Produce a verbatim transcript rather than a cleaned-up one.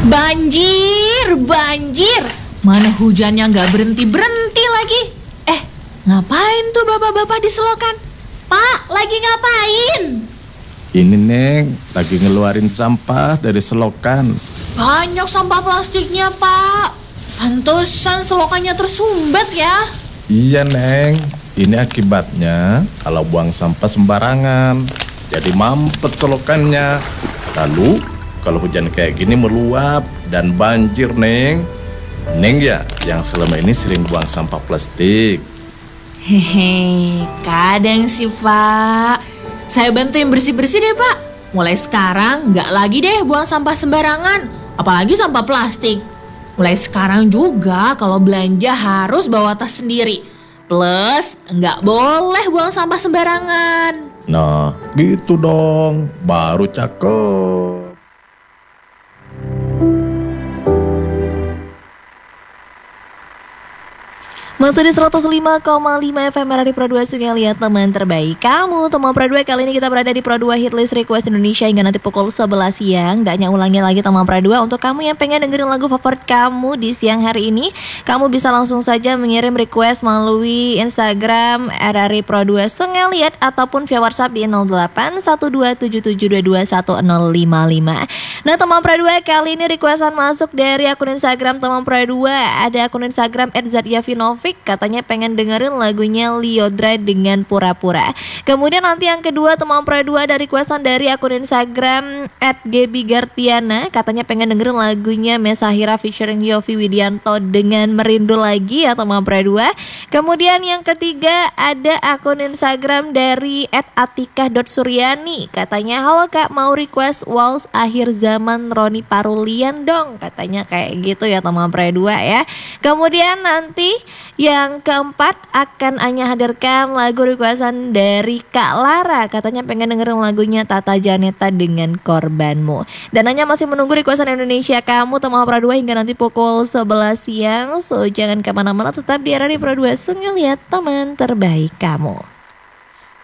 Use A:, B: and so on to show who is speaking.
A: Banjir, banjir. Mana hujannya nggak berhenti-berhenti lagi. Eh, ngapain tuh bapak-bapak di selokan? Pak, lagi ngapain?
B: Ini Neng, lagi ngeluarin sampah dari selokan.
A: Banyak sampah plastiknya, Pak. Pantesan selokannya tersumbat ya.
B: Iya Neng, ini akibatnya kalau buang sampah sembarangan. Jadi mampet selokannya. Lalu kalau hujan kayak gini meluap dan banjir Neng. Neng ya yang selama ini sering buang sampah plastik.
A: Hehe, kadang sih Pak. Saya bantuin bersih-bersih deh Pak. Mulai sekarang nggak lagi deh buang sampah sembarangan, apalagi sampah plastik. Mulai sekarang juga kalau belanja harus bawa tas sendiri. Plus nggak boleh buang sampah sembarangan.
B: Nah gitu dong, baru cakep.
C: Masih di seratus lima koma lima F M Radio Pro dua Sungai Liat, teman terbaik kamu. Teman Pro dua, kali ini kita berada di Pro dua Hitlist Request Indonesia hingga nanti pukul sebelas siang. Dan yang ulangi lagi teman Pro dua, untuk kamu yang pengen dengerin lagu favorit kamu di siang hari ini, kamu bisa langsung saja mengirim request melalui Instagram R R I Pro dua Sungai Liat ataupun via WhatsApp di nol delapan satu dua tujuh tujuh dua dua satu nol lima lima. Nah teman Pro dua, kali ini requestan masuk dari akun Instagram teman Pro dua. Ada akun Instagram et zatyavinovic, katanya pengen dengerin lagunya Lyodra dengan Pura-Pura. Kemudian nanti yang kedua teman Pro dua, dari requestan dari akun Instagram et gebigartiana, katanya pengen dengerin lagunya Mesahira featuring Yovie Widianto dengan Merindu Lagi ya teman Pro dua. Kemudian yang ketiga ada akun Instagram dari et atikah dot suryani, katanya halo kak, mau request Waltz Akhir Zaman Roni Parulian dong, katanya kayak gitu ya teman Pro dua ya. Kemudian nanti yang keempat akan Anya hadirkan lagu requestan dari Kak Lara, katanya pengen dengerin lagunya Tata Janeta dengan Korbanmu. Dan Anya masih menunggu requestan Indonesia kamu teman Pro dua hingga nanti pukul sebelas siang. So jangan kemana-mana, tetap di R R I Pro dua Sungai Liat, teman terbaik kamu.